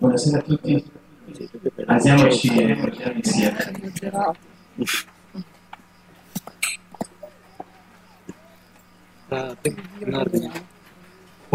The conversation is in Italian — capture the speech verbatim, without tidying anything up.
Buonasera a tutti. Alziamoci e preghiamo insieme. Ah, in ordine.